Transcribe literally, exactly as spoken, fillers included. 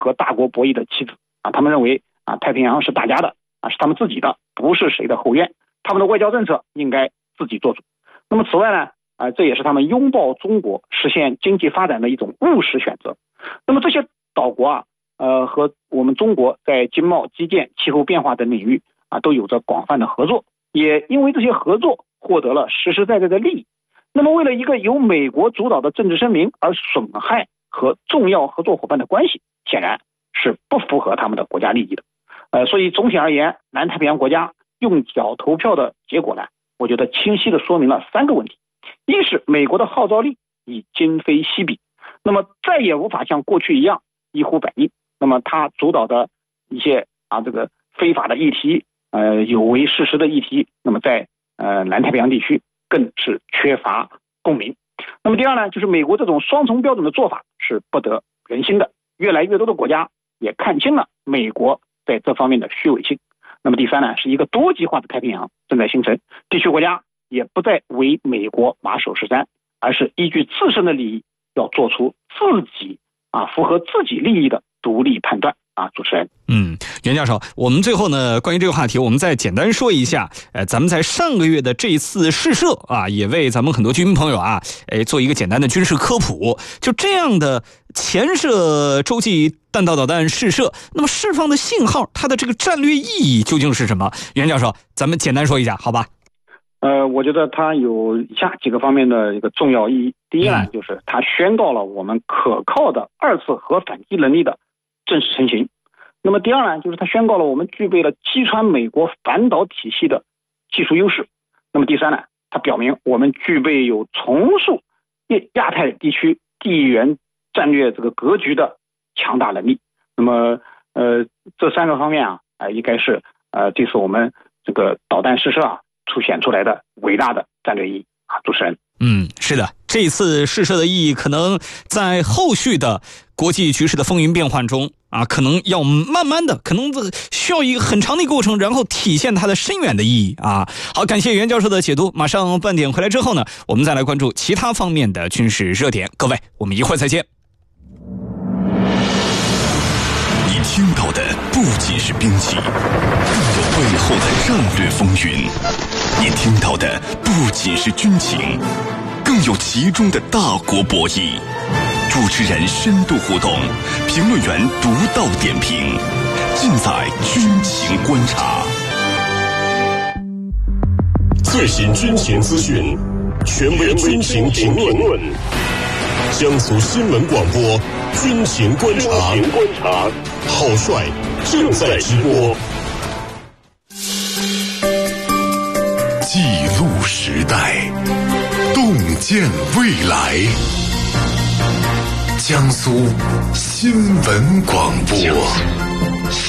和大国博弈的棋子啊。他们认为啊，太平洋是大家的啊，是他们自己的，不是谁的后院。他们的外交政策应该自己做主。那么此外呢，啊，这也是他们拥抱中国、实现经济发展的一种务实选择。那么这些岛国啊，呃，和我们中国在经贸、基建、气候变化等领域啊，都有着广泛的合作，也因为这些合作获得了实实在在的利益。那么为了一个由美国主导的政治声明而损害和重要合作伙伴的关系，显然是不符合他们的国家利益的。呃，所以总体而言，南太平洋国家用脚投票的结果呢，我觉得清晰地说明了三个问题：一是美国的号召力已今非昔比，那么再也无法像过去一样一呼百应。那么他主导的一些啊这个非法的议题，呃有违事实的议题，那么在呃南太平洋地区更是缺乏共鸣。那么第二呢，就是美国这种双重标准的做法是不得人心的，越来越多的国家也看清了美国在这方面的虚伪性。那么第三呢，是一个多极化的太平洋正在形成，地区国家也不再为美国马首是瞻，而是依据自身的利益，要做出自己啊符合自己利益的独立判断啊。主持人， 嗯，袁教授，我们最后呢，关于这个话题，我们再简单说一下。呃，咱们在上个月的这一次试射啊，也为咱们很多军民朋友啊，哎，做一个简单的军事科普。就这样的前射洲际弹道导弹试射，那么释放的信号，它的这个战略意义究竟是什么？袁教授，咱们简单说一下，好吧？ 呃，我觉得它有以下几个方面的一个重要意义。第一呢，就是它宣告了我们可靠的二次核反击能力的正式成型。那么第二呢，就是它宣告了我们具备了击穿美国反导体系的技术优势。那么第三呢，它表明我们具备有重塑亚太地区地缘战略这个格局的强大能力。那么呃，这三个方面啊，啊、呃，应该是呃，这次我们这个导弹试射啊凸显出来的伟大的战略意义啊。主持人， 嗯，是的，这次试射的意义可能在后续的国际局势的风云变幻中啊，可能要慢慢的，可能需要一个很长的一个过程，然后体现它的深远的意义啊。好，感谢袁教授的解读。马上半点回来之后呢，我们再来关注其他方面的军事热点。各位，我们一会儿再见。 你听到的不仅是兵器，更有背后的战略风云；你听到的不仅是军情，更有其中的大国博弈。主持人深度互动，评论员独到点评，尽在军情观察。 最新军情资讯，权威军情评论，江苏新闻广播军情观察，军情观察，郝帅正在直播。 记录时代，洞见未来。江苏新闻广播。